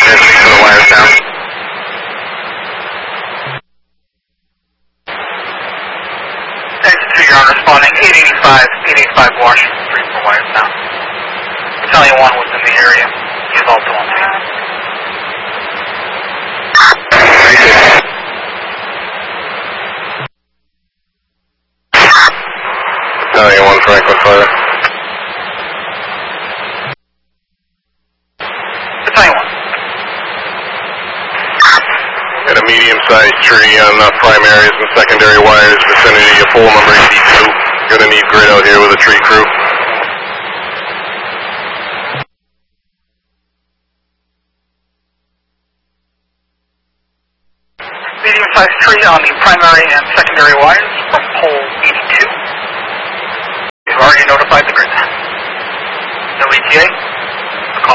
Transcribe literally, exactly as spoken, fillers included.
Estimate for the wires down. Exit you're on responding, eight eighty-five, eight eighty-five Washington Street for wires down. Battalion one was in the area. He is also on scene. Battalion one, Franklin Fire. Battalion one. Got a medium-sized tree on the primaries and secondary wires, vicinity of pole number eighty-two. Gonna need grid out here with a tree crew. Medium-sized tree on the primary and secondary wires from pole eighty-two. We've already notified the grid. No E T A.